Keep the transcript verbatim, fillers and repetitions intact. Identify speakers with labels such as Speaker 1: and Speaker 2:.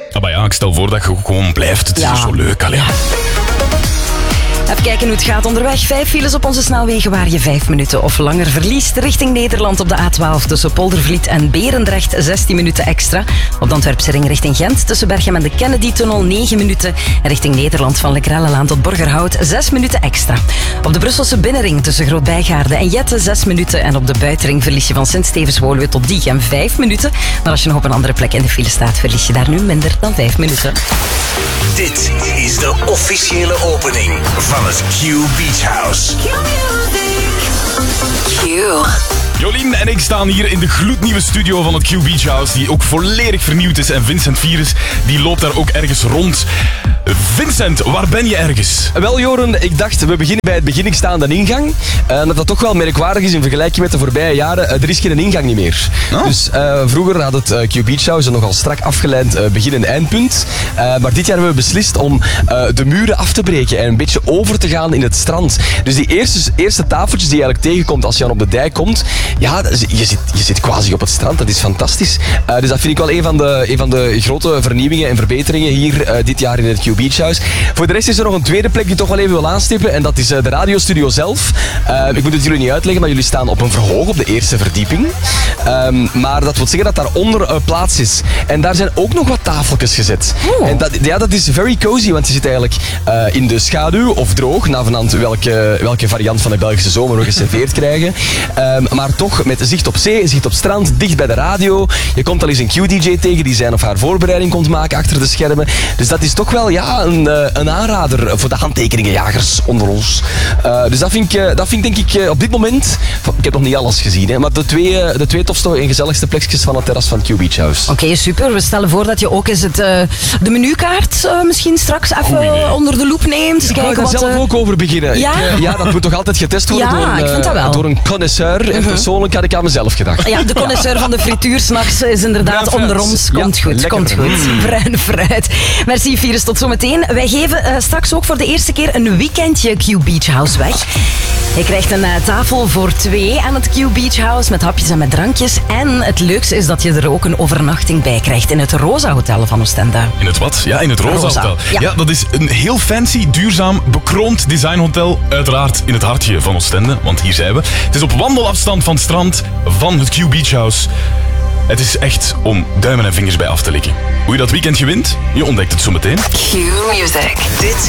Speaker 1: Ah, maar ja, ik stel voor dat je gewoon blijft. Het
Speaker 2: Ja.
Speaker 1: is zo leuk. Allee.
Speaker 2: Ja. Even kijken hoe het gaat onderweg. Vijf files op onze snelwegen waar je vijf minuten of langer verliest. Richting Nederland op de A twaalf tussen Poldervliet en Berendrecht zestien minuten extra. Op de Antwerpse ring richting Gent tussen Berchem en de Kennedy-tunnel negen minuten. En richting Nederland van Le Grellelaan tot Borgerhout zes minuten extra. Op de Brusselse binnenring tussen Groot-Bijgaarde en Jette zes minuten. En op de buitenring verlies je van Sint-Stevens-Woluwe tot Diegem vijf minuten. Maar als je nog op een andere plek in de file staat, verlies je daar nu minder dan vijf minuten.
Speaker 3: Dit is de officiële opening van het Q Beach House.
Speaker 4: Q.
Speaker 1: Jolien en ik staan hier in de gloednieuwe studio van het Q Beach House, die ook volledig vernieuwd is. En Vincent Virus, die loopt daar ook ergens rond. Vincent, waar ben je ergens?
Speaker 5: Wel Joren, ik dacht we beginnen bij het begin. Ik sta aan de ingang. Uh, dat dat toch wel merkwaardig is in vergelijking met de voorbije jaren. Uh, er is geen ingang niet meer.
Speaker 1: Oh.
Speaker 5: Dus uh, vroeger had het uh, Q Beach House een nogal strak afgeleid uh, begin- en eindpunt. Uh, maar dit jaar hebben we beslist om uh, de muren af te breken en een beetje over te gaan in het strand. Dus die eerste, eerste tafeltjes die je eigenlijk tegenkomt als je aan op de dijk komt, ja, je zit, je zit quasi op het strand. Dat is fantastisch. Uh, dus dat vind ik wel een van de, een van de grote vernieuwingen en verbeteringen hier uh, dit jaar in het Q Beach House. Voor de rest is er nog een tweede plek die ik toch wel even wil aanstippen. En dat is uh, de radiostudio zelf. Uh, ik moet het jullie niet uitleggen, maar jullie staan op een verhoog op de eerste verdieping. Um, maar dat wil zeggen dat daaronder uh, plaats is. En daar zijn ook nog wat tafeltjes gezet.
Speaker 2: Oh.
Speaker 5: En dat, ja, dat is very cozy, want je zit eigenlijk uh, in de schaduw of droog, navenant welke, welke variant van de Belgische zomer we geserveerd krijgen. Um, maar toch met zicht op zee, zicht op strand, dicht bij de radio. Je komt al eens een Q D J tegen die zijn of haar voorbereiding komt maken achter de schermen. Dus dat is toch wel ja, een, uh, een aanrader voor de handtekeningenjagers onder ons. Uh, dus dat vind, ik, uh, dat vind ik denk ik uh, op dit moment, ik heb nog niet alles gezien, hè, maar de twee, uh, de twee tofste en gezelligste plekjes van het terras van Q Beach House.
Speaker 2: Oké, okay, super. We stellen voor dat je ook eens het, uh, de menukaart uh, misschien straks even uh, onder de loep neemt.
Speaker 5: Ik
Speaker 2: Kijken
Speaker 5: ga er
Speaker 2: wat,
Speaker 5: zelf
Speaker 2: uh...
Speaker 5: ook over beginnen.
Speaker 2: Ja?
Speaker 5: Ik, uh, ja, dat moet toch altijd getest worden
Speaker 2: Ja,
Speaker 5: door, een,
Speaker 2: ik vind dat wel.
Speaker 5: door een connoisseur. Uh-huh. En persoonlijk had ik aan mezelf gedacht.
Speaker 2: Ja, de connoisseur van de frituur 's nachts is inderdaad
Speaker 5: Bruin
Speaker 2: onder
Speaker 5: fruit.
Speaker 2: ons. Komt
Speaker 5: Ja,
Speaker 2: goed,
Speaker 5: lekker.
Speaker 2: komt goed. Bruin fruit. Merci Virus, tot zometeen. Wij geven uh, straks ook voor de eerste keer een weekendje Q Beach House weg. Je krijgt een uh, tafel voor twee aan het Q Beach House met hapjes en met drankjes. En het leukste is dat je er ook een overnachting bij krijgt in het Rosa Hotel van Oostende.
Speaker 1: In het wat? Ja, in het Rosa,
Speaker 2: Rosa,
Speaker 1: Hotel.
Speaker 2: ja.
Speaker 1: Ja, dat is een heel fancy, duurzaam, bekroond designhotel. Uiteraard in het hartje van Oostende, want hier zijn we. Het is op wandelafstand van het strand van het Q Beach House. Het is echt om duimen en vingers bij af te likken. Hoe je dat weekendje wint, je ontdekt het zo meteen.
Speaker 4: Q Music.
Speaker 3: Dit